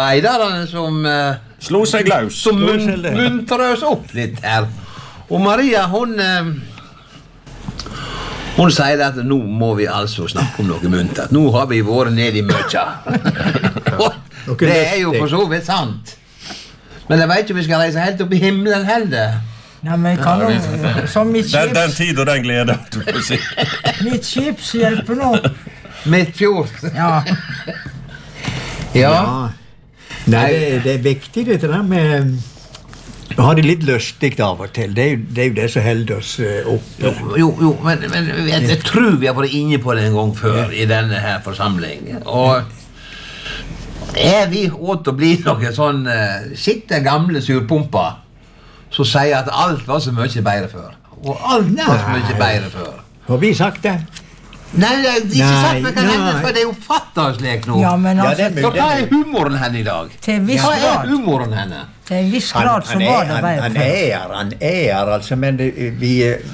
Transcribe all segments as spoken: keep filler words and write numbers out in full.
speiderne som uh, Slå seg løs. Som mun muntrer oss opp litt her. Og Maria, hun uh, Hun sier at nå må vi altså snakke om noe muntert. Nå har vi vært nede i møkja. Det er jo for så vidt sant. Men jeg vet ikke om vi skal reise helt opp i himmelen heller. Nei, men kan ja, jo, som mitt skips... Den, den tid og den glede, du får si. Mitt skips hjelper nå. Mitt fjord. Ja. Ja. Ja. Nei, det, det er viktig det der med å ha det litt løstig av og til. Det er jo det, er jo det som holder oss opp. Jo, jo, jo men, men jeg, jeg tror vi har vært inne på det en gang før ja. I denne her forsamlingen. Og er vi åt å bli noen sånn uh, skitte gamle surpumper som sier at alt var så mye bedre før. Og alt Nei. Var så mye bedre før. Har vi sagt det? Nei, det er ikke sagt vi kan hende, for det er jo fattersleg nå. Ja, men altså, ja, det er hva er humoren henne I dag? Til en viss grad. Hva er humoren henne? Til en viss grad så var det bedre før. Han er, han er, altså, men det, vi...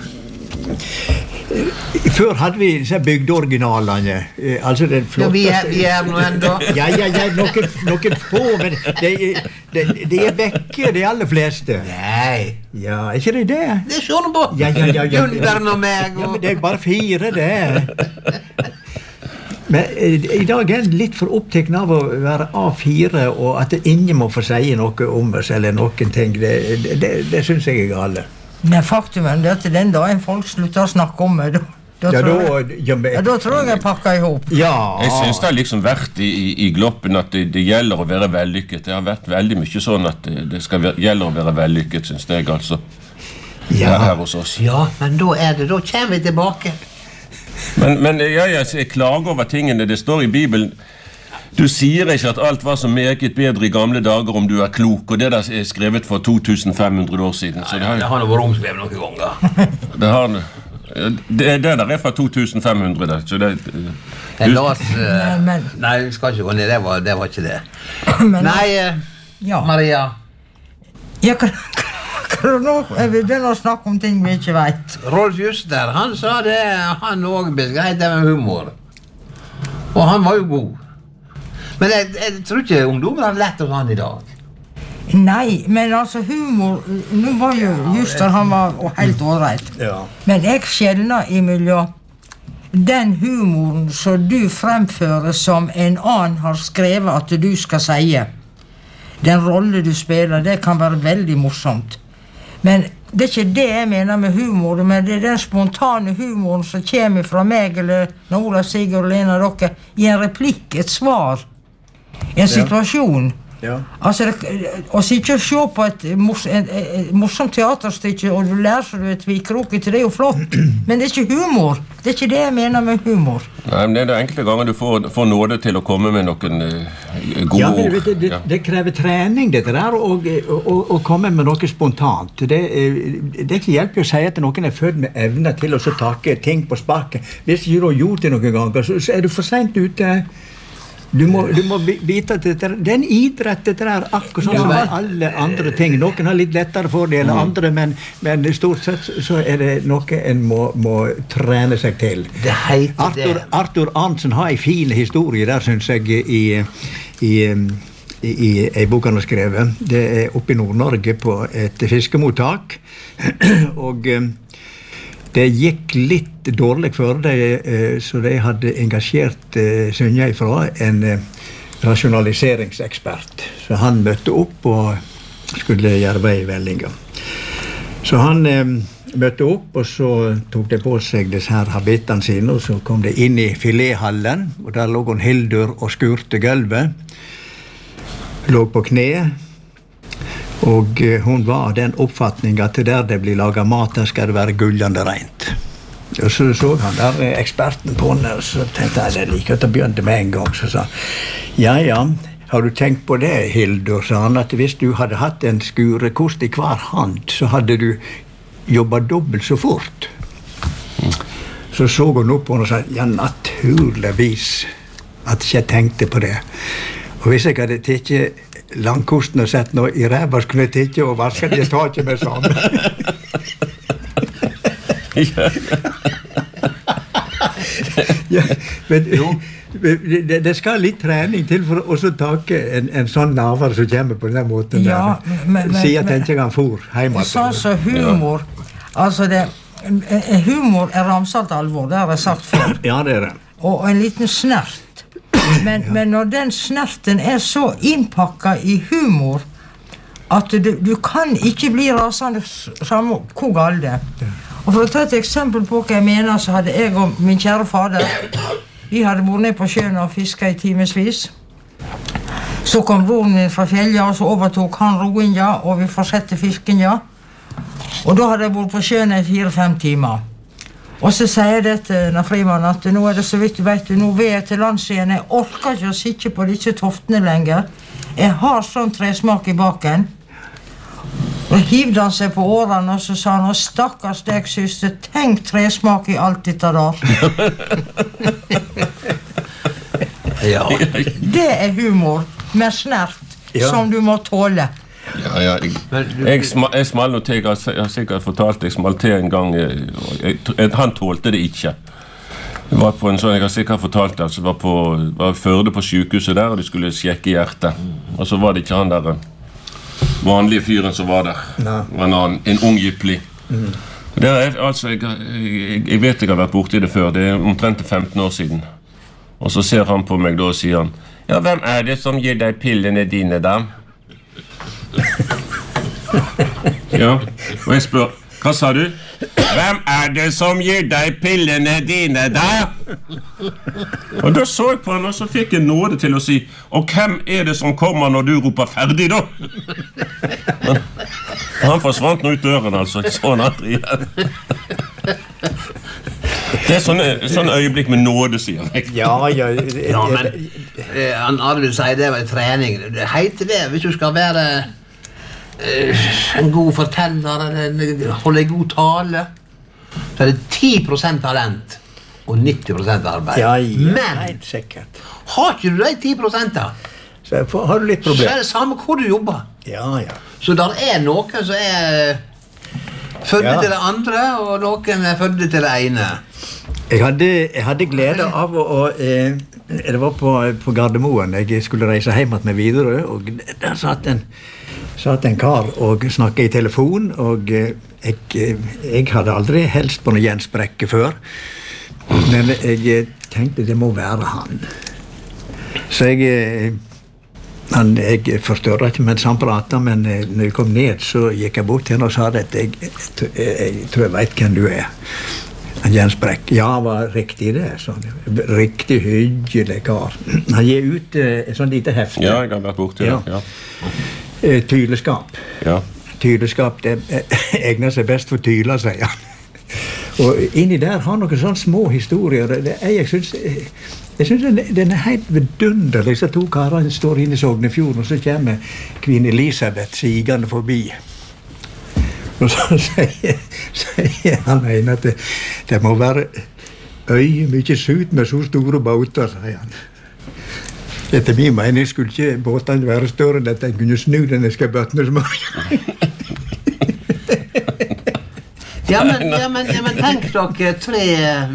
Før hadde vi disse bygdeoriginalene, altså den flotteste... Ja, vi er, vi er nå enda. Ja, ja, ja, noen, noen få, men de, de, de er vekke, de aller fleste. Nei. Ja, er ikke det det? Det er sånn på. Ja, ja, ja, ja. Gunderen og meg. Og... Ja, men det er bare fire, det. Men I dag er jeg litt for opptatt av å være A fire, og at ingen må få si noe om oss, eller noen ting. Det, det, det, det synes jeg er gale. Nei, faktum er at den dagen folk slutter å snakke om det, da, da, ja, tror, da, jeg, ja, men, ja, da tror jeg jeg pakker ihop. Ja. Jeg synes det har liksom vært i, i, i Gloppen at det, det gjelder å være vellykket. Det har vært veldig mye sånn at det, det skal være, gjelder å være vellykket, synes jeg altså. Ja. Her hos oss. Ja, men da er det, da kommer vi tilbake. Men, men ja, jeg klager over tingene, det står i Bibelen. Du sier ikke at alt var så meget bedre I gamle dager om du er klok, og det der er skrevet for to tusen fem hundre år siden. Nei, så det har, det har noe romskrevet noen ganger. Det har det. Det, det der er fra to tusen fem hundre, det. Så det du, jeg las... Uh, nei, vi skal ikke gå ned, det var, det var ikke det. Men, nei, uh, ja. Maria. Ja, kan, kan nå, jeg vil begynne å snakke om ting vi ikke vet. Rolf Juster, han sa det, han også beskrev det med humor. Og han var jo god. Men jeg, jeg tror ikke ungdommer har lett å ha han I dag. Nei, men altså humor, nå var jo Juster, han var helt ålreit. Ja. Men jeg skjelner imellom den humoren som du fremfører som en annen har skrevet at du skal si. Den rolle du spiller, det kan være veldig morsomt. Men det er ikke det jeg mener med humor, men det er den spontane humoren som kommer fra meg, eller Ola, Sigurd og Lena dere, I en replikk, et svar. En situasjon. Ja. Altså, å sitte og se på et, mors, et, et morsomt teaterstykke, og du lærer så du er tvikroket, det er jo flott. Men det er ikke humor. Det er ikke det jeg mener med humor. Nei, men det er det enkelte ganger du får, får nåde til å komme med noen uh, gode ja, men, ord. Det, det, det krever trening, dette der, og, og, og komme med noe spontant. Det, det er ikke hjelp å si at noen er født med evne til å så takke ting på sparket. Hvis ikke du har gjort det noen ganger, så, så er du for sent ute. Du må, du må vite at det er en idrett, det er akkurat sånn som alle andre ting. Noen har litt lettere for det, eller andre, men, men stort sett så er det noe en må, må trene seg til. Det heter Arthur, det. Arthur Arntzen har en fin historie der, synes jeg, i, i, i, i en bok han har skrevet. Det er oppe I Nord-Norge på et fiskemottak, og det gikk litt dårlig for det, så de hadde engasjert Synja ifra en rasjonaliseringsekspert. Så han møtte opp og skulle gjøre veiveldinger. Så han møtte opp, og så tok de på seg disse her habitene sine, og så kom de inn I filethallen, og der lå hun Hildur og skurte gulvet. Lå på kne. Og hun var av den oppfatning at der det blir laget mat, der skal det være gullende rent. Og så så han der eksperten på henne, og så tenkte jeg, det er like at det begynte med en gang. Så sa ja, ja, har du tenkt på det, Hildur, sa han, at hvis du hadde hatt en skurekost I hver hand, så hadde du jobbet dobbelt så fort. Så så hun opp på henne og sa, ja, naturligvis at jeg ikke tenkte på det. Og hvis jeg hadde tikket langkosten og sett noe I ræva, skulle jeg tikke og vaske det, jeg tar ikke med sånn. ja, men, det, det skal litt trening til for å også take en, en sånn naver som kommer på den måten ja, der. Men, men, Sier at han ikke kan for hjemme. Sånn som humor, altså det, humor er ramsalt alvor, det har jeg sagt før. Ja, det er det. Og en liten snert. Men, ja. men når den snerten er så innpakket i humor, at du, du kan ikke bli rasende samme hvor galt det. Ja. Og for å ta et eksempel på hva jeg mener, så hadde jeg og min kjære fader, vi hadde vært ned på sjøen og fisket i timesvis. Så kom broren min fra fjellet, og så overtok han roinja, og vi fortsette fisken, ja. Og da hadde jeg vært på sjøen i fire-fem timer. Og så sier jeg det til Frimann at nå er det så vidt du vet, nå ved jeg til lands igjen, jeg orker ikke å sitte på disse toftene lenger. Jeg har sånn tresmak i baken. Og hivde han seg på årene, og så sa han, stakkars deg, syster, tenk tresmak i alt dette der. Ja. Det er humor, med snert, ja. Som du må tåle. Ja, ja, jeg, jeg, sma, jeg smalt noe til, jeg har sikkert fortalt, jeg smalt til en gang, jeg, jeg, han tålte det ikke. Det var på en sånn, jeg har sikkert fortalt det, altså, det var på, var Førde på sykehuset der, og de skulle sjekke hjertet. Og så var det ikke han der vanlige fyren som var der. No. Det var en, annen, en ung gyplig. Mm. Det er, altså, jeg, jeg, jeg vet jeg har vært borte i det før, det er omtrent femten år siden. Og så ser han på meg da og sier han, ja, hvem er det som gir deg pillene dine da? Ja, og jeg spør, hva sa du? Hvem er det som gir deg pillene dine da? Og da så jeg på han, og så fikk jeg nåde til å si, og hvem er det som kommer når du roper ferdig da? Men, han forsvant nå ut døren, altså, sånn aldri igjen. Det er sånne, sånne øyeblikk med nåde, sier jeg. Ja, ja. Ja, men han Arvid sier det var trening. Det heter det, hvis du skal være en god forteller, eller holde en god tale, så er det ti prosent talent og nitti prosent arbeid. Ja, ja, men helt sikkert. Har ikke du de ti prosent da? Så har du litt problem. Så er det samme hvor du jobber. Ja, ja. Så der er noen som er født ja. til det andre, og noen er født til det ene. Jeg hadde, jeg hadde glede av å, å eh, det var på, på Gardermoen, jeg skulle reise hjem med Widerøe, og der satt en, satt en kar og snakket i telefon, og eh, jeg, jeg hadde aldri helst på noe Jens Brekke før, men jeg tenkte det må være han. Så jeg, han, jeg forstår ikke mens han pratet, men når jeg kom ned så gikk jeg bort til henne og sa at jeg, jeg, jeg, jeg tror jeg vet hvem du er. Jens Brekk, ja, var riktig det, sånn. Riktig hyggelig kar. Han gir ut eh, et sånt lite hefte. Ja, jeg har vært borti ja. det, ja. Eh, Tyleskap. Ja. Tyleskap, det eh, egner seg best for tyler, sier han. Og inni der har noen sånne små historier. Det, det, jeg synes, jeg synes den, den er helt vidunderlig. Så to karer står inne i Sognefjorden, og så kommer Kvinn Elisabeth sigende forbi. Og så sier, sier han ene at det, det må være øy mye sut med så store båter, sier han. Etter min mening skulle ikke båtene være større enn at jeg kunne snu den jeg skal bøttene smør. ja, men, ja, men, ja, men tenk dere tre,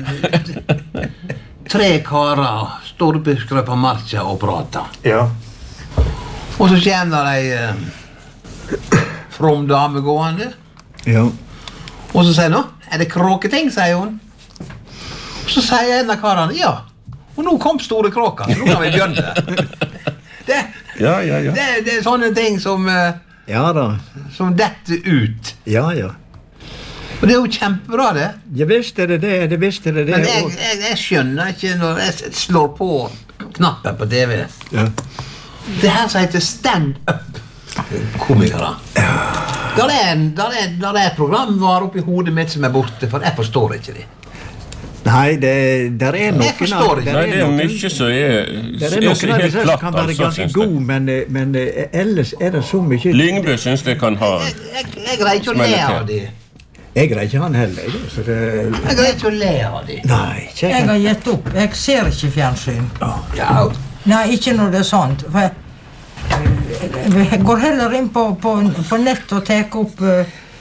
tre karer storbeskrevet på marka og prater. Ja. Og så kommer de eh, from dame gående. Ja. Og så sier hun, er det kråketing, sier hun. Og så sier en av karene, ja, og nå kom store kråka, så nå kan vi begynne. Det, ja, ja, ja. Det, det er sånne ting som, ja, da. som detter ut. Ja, ja. Og det er jo kjempebra, det. Jeg visste det, det, det visste det. det. Men jeg, jeg, jeg skjønner ikke når jeg slår på knappen på T V. Ja. Det her som heter stand-up komikere. Ja. Der er, der er, der er programvar oppi hodet mitt som er borte, for jeg forstår ikke det. Nei, det der er noen... Jeg forstår ikke. Nei, det er mye som er, det er noen av disse som kan være ganske god, men, men ellers er det så mye... Lyngbø synes det kan ha... Jeg, jeg, jeg greier ikke å le av det. Jeg greier ikke han heller. Så det... Jeg greier ikke å le av det. Nei, ikke jeg. Jeg har gitt opp. Jeg ser ikke fjernsyn. Ja. Nei, ikke når det er sant. For jeg, jeg går heller inn på, på, på nett og tek opp uh,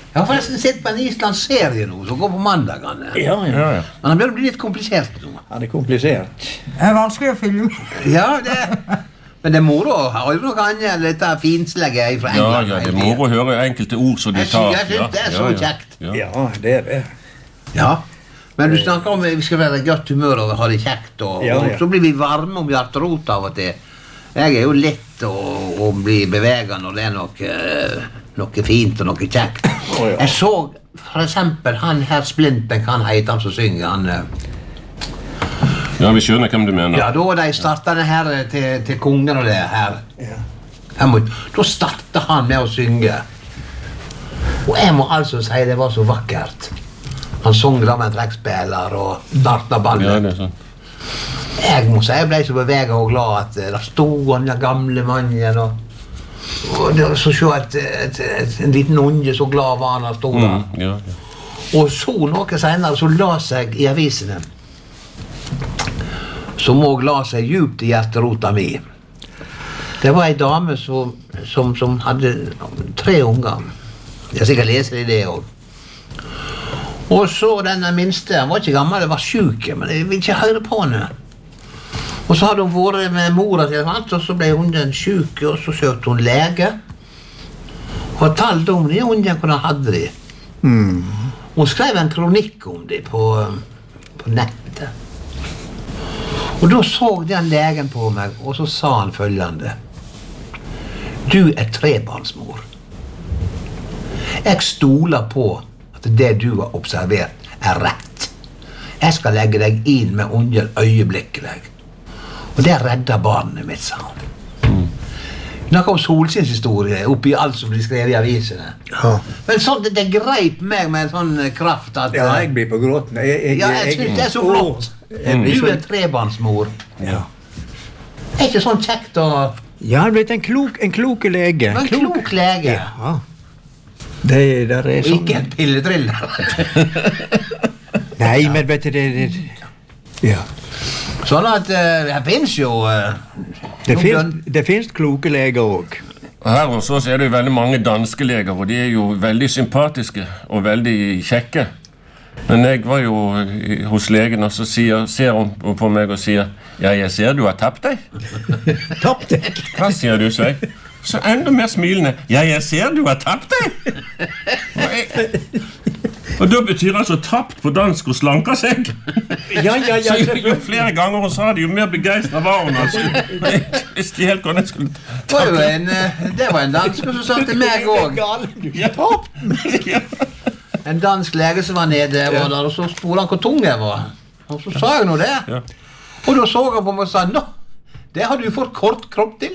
Jeg har forresten sett på en Islands-serie nå, som går på mandagene. Ja, ja. Ja, ja. Men han begynner å bli litt komplisert nå. Han er komplisert. Det er vanskelig å følge med. Ja, det... Men det er moro å ha noe annet enn dette finslegget fra Ja, England. ja, det er moro å høre enkelte ord som de Jeg tar. synes- jeg synes det er så ja, ja, kjekt. Ja. Ja, det er det. Ja. Men du snakker om at vi skal være i godt humør og ha det kjekt, og, Ja, ja. og så blir vi varme om hjerterot av og til. Jeg er jo lett å, å bli beveget når det er noe, eh, noe fint og noe kjekt. Å, ja. Jeg så for eksempel han her Splinten, han heter han som synger, han... eh, Ja, vi skjønner hvem du mener. Ja, da de startet det her til, til kongen og det her. Ja. Jeg må, da startet han med å synge. Og jeg må altså si det var så vakkert. Han sang da med en trekkspiller og startet Ja, ballet. det er sånn. Jeg må si jeg ble så beveget og glad at eh, der stod han, den gamle mannen, og, og det var så så at, at, at en liten unge så glad var han, han stod der. Mm, ja, ja. Og så noe senere så la seg i avisene, som også la seg djupt i hjerterota mi. Det var en dame som, som, som hadde tre unger. Jeg sikkert leser i det også. Og så denne minste, han var ikke gammel, det var syk, men jeg vil ikke høre på henne. Og så hadde hun vært med mora til vant, og så ble hun den syk, og så søkte hun lege. Og fortalte om de hunden hvordan han hadde de. Mm. Hun skrev en kronikk om det på, på nettet. Og da så den legen på meg, og så sa han følgende. Du er trebarnsmor. Jeg stoler på at det du har observert er rett. Jeg skal legge deg inn med ungen øyeblikkelig. Og det redder barnet mitt, sa han. Noe om Solsins historie oppi alt som blir skrevet i avisene. Ja. Men sånn, det, det greip meg med en sånn kraft at... Ja, jeg blir på gråten. Jeg, jeg, Ja, jeg synes det er så flott. jeg blir Du så- er trebarnsmor. Ja. Er ikke sånn kjekt å... Ja, han er blitt en klok, en kloke lege. En klok lege. Ja. Det der er Og sånn... ikke en pilletriller. Nei, men vet du, det... det ja. Sånn at uh, det finnes jo... Uh, Det noen- finnes, det finnes kloke leger også. Her hos oss er det jo veldig mange danske leger, og de er jo veldig sympatiske og veldig kjekke. Men jeg var jo i- hos legen, og så sier, ser hun på meg og sier, ja, jeg ser du har tapt deg. Tapp deg! Hva sier du, så jeg? Så enda mer smilende, ja, jeg ser du har tapt deg. Og, jeg, og da betyr altså tapt på dansk og slanker seg. Ja, ja, ja. Så jo, jo flere ganger hun sa det, jo mer begeistret var hun. Altså. Jeg visste helt hvordan jeg skulle Det var jo en, uh, det var en dansk som sa til meg også. Ja. Ja. En dansk lege som var nede, var der, og så spurte han hvor tung jeg var. Og så sa jeg nå det. Ja. Og da så han på meg og sa, nå, det har du for kort kropp til.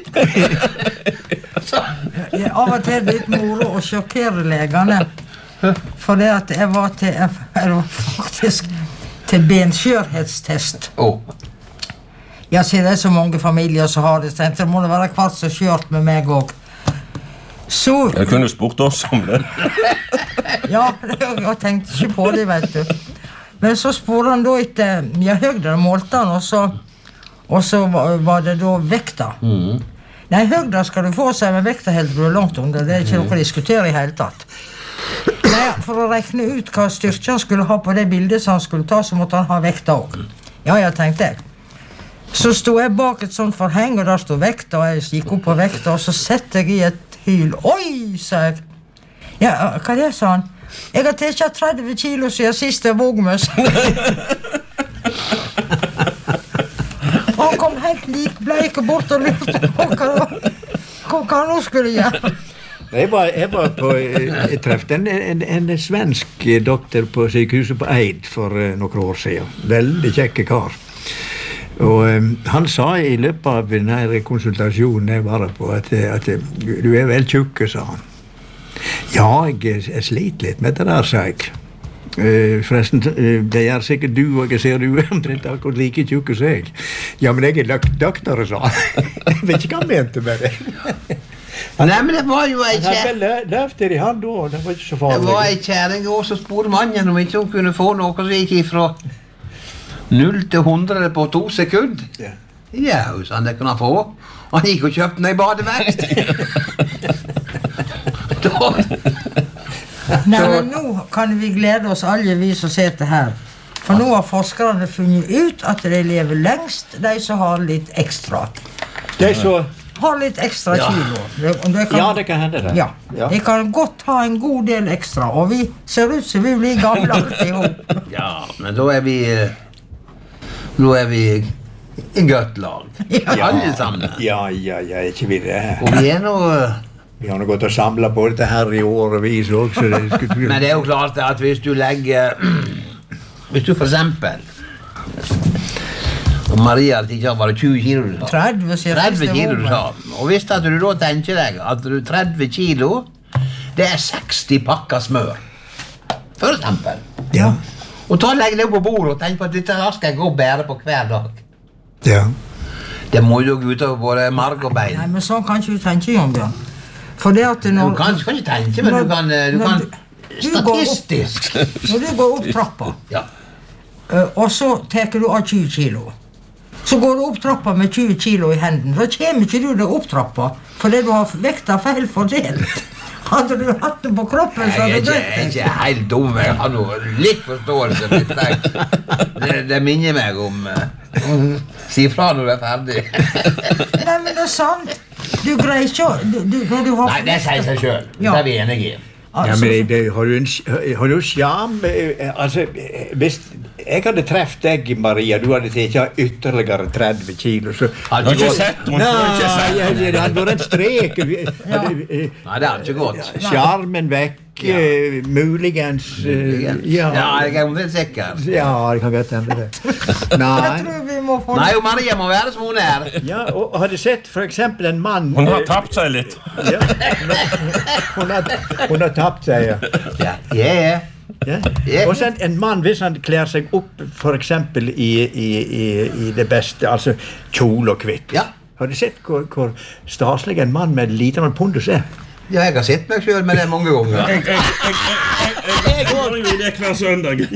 Så, Det er av og til litt moro å sjokkere legene. For det at jeg var til jeg var faktisk til benskjørhetstest. oh. Jeg ser det er så mange familier som har det. Så tenkte jeg, må det være kvart så skjørt med meg også. Så, Jeg kunne spurt oss om det. ja, jeg tenkte ikke på det, vet du. Men så spurte han da etter, jeg høgde og målte han, og så, og så var, var det da vekta. Mm. Nei, høgda skal du få seg, men vekta helt du er langt under. Det er ikke noe å diskutere i hele tatt. Nei, for å rekne ut hva styrke han skulle ha på det bildet som han skulle ta, så måtte han ha vekta også. Ja, jeg tenkte jeg. Så stod jeg bak et sånt forheng, og der stod vekta, og jeg gikk opp på vekta, og så sette jeg i et hyl. Oi, sa jeg. Ja, hva er det, sa han? Jeg har tatt tretti kilo siden sist jeg våg meg. Han kom helt likbleik bort og lurte på hva, hva han nå skulle gjøre. Jeg var, jeg var på, jeg trefte en, en, en svensk doktor på sykehuset på Eid for uh, noen år siden. Veldig kjekke kar. Og um, han sa i løpet av denne konsultasjonen jeg var på, at, at du er vel tjukke, sa han. Ja, jeg, jeg sliter litt med det der, sa jeg. Uh, forresten, uh, det er sikkert du, og jeg ser du er omtrent akkurat like tjukke som jeg. Ja, men jeg er dok doktor, sa han. Jeg vet ikke hva han mente med det. Nei, men det var jo ei Han hadde kjæring. vel lø- løfter i hand da, det var ikke så Det farlig. var ei kjæring også som spurte mannen om ikke hun kunne få noe som gikk ifra null til hundre på to sekunder. Ja. Ja, sa han, det kunne han få. Han gikk og kjøpte den i badevekt. Da- Nei, men nå kan vi glede oss alle vi som sitter her. For nå har forskerne funnet ut at de lever lengst, de som har litt ekstra. De som har litt ekstra Ja. kilo. Det, det kan, Ja, det kan hende det. Ja. Ja. De kan godt ha en god del ekstra, og vi ser ut som vi blir gamle alltid ihop. Ja, men da er vi eh, Nå er vi i godt lag. Ja. Alle sammen. Ja, ja, ja, ikke vi det. Og vi er nå eh, Vi har nå gått og samlet på dette her i årevis også. Det skulle... Men det er jo klart at hvis du legger Hvis du for eksempel og Maria at ikke har vært tjue kilo du sa. tretti, sier tretti siste kilo du sa. hoven. Og hvis at du da tenker deg at du tretti kilo, det er seksti pakker smør. For eksempel. Ja. Og ta legg det på bordet og tenk på at dette her skal jeg gå og bære på hver dag. Ja. Det må jo gå utover både marg og bein. Nei, men sånn kan ikke du tenke, Jon Bjørn. For det at Du når, kan, kan ikke tenke, men du kan, eh, du når kan du- du går opp- statistisk. Når du går opp trappa, Ja. eh, og så tar du av tjue kilo, så går du opp trappa med tjue kilo i hendene, da kommer ikke du deg opp trappa, fordi du har vekta feil fordelt. Hadde du hatt det på kroppen, så Jeg er hadde ikke, du jeg er ikke helt dum, jeg har noe litt forståelse. for dette. Det, det minner meg om uh, Si fra når du er ferdig. Nei, men det er sant. Du greier ikke å du, du, når du har Nei, det sier seg sjøl. Det Ja. er vi enige i. Ja, Altså, men det, det, har du en sj- har du skjam? eh, Altså, eh, hvis jeg hadde treffet deg, Maria, du hadde tatt ytterligere tretti kilo, så... Har Du har ikke ikke gått. sett henne, du har ikke sett Nei, henne. det hadde vært en strek. Vi- hadde, eh, Nei, det har ikke gått. Skjermen vekk, eh, muligens eh, Ja, Ja, jeg er om det sikker. ja, det kan godt hende det. jeg Nei. tror vi må få Nei, og Maria må være som hun er. Ja, og har du sett for eksempel en mann Hun har eh, tapt seg litt. ja, hun, har, hun har tapt seg, ja. Ja, yeah. Ja. Ja. Og så en, en mann, hvis han kler seg opp for eksempel i, i, i, i det beste, altså kjole og kvitt. Ja. Har du sett hvor, hvor staselig en mann med liten pondus er? Ja, jeg har sett meg sjøl med det mange ganger. Jeg, jeg, jeg, jeg, jeg, jeg går jo i det hver søndag.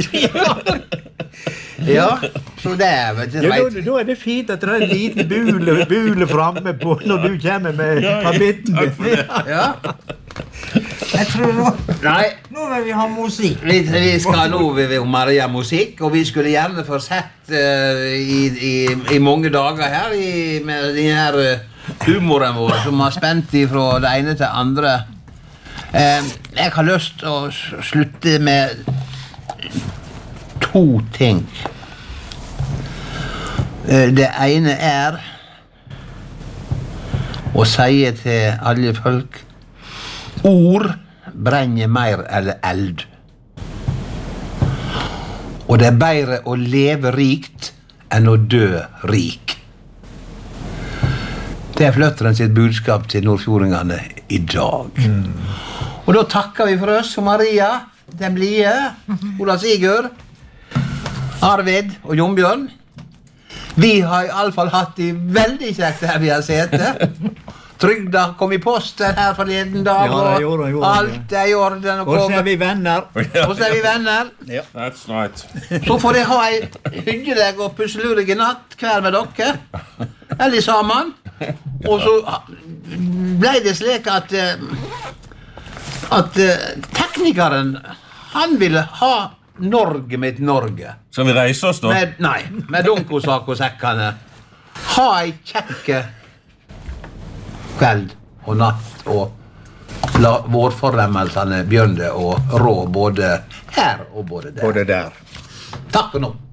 Ja, så det er vet du, Ja, da, vet. da er det fint at det er en liten bule, bule framme på når du kommer med Ja, ja. habitten. Takk for det. Ja. Jeg tror nå, Nei, nå vil vi ha musikk. vi, vi skal nå ved ved Maria musikk, og vi skulle gjerne få sett eh, i, i, i mange dager her i, med den her eh, humoren vår som har spent ifra det ene til det andre. Eh, jeg har lyst til å s- slutte med to ting. Eh, det ene er å si til alle folk ord brenner mer eller eld. Og det er bedre å leve rikt enn å dø rik. Det er Fløtteren sitt budskap til nordfjordingene i dag. Og da takker vi for oss og Maria, den blide, Ola Sigurd, Arvid og Jon Bjørn. Vi har i alle fall hatt det veldig kjekt her vi har sete. Trygda kom i posten her forleden dag, Ja, det gjorde den, og gjorde den, alt er i orden. Og Og så kommer- er vi venner. og så er vi venner. That's right. Så får jeg ha ei hyggelig og pusselurig natt hver med dere. Alle sammen. Og så ble det slik at eh, at eh, teknikeren, han ville ha Norge mitt Norge. Skal vi reise oss, da? Med, nei, med donkosak og sekkene. Ha ei kjekke kveld og natt, og la vårfornemmelsene begynne å rå både her og både der. Både der. Takk for nå.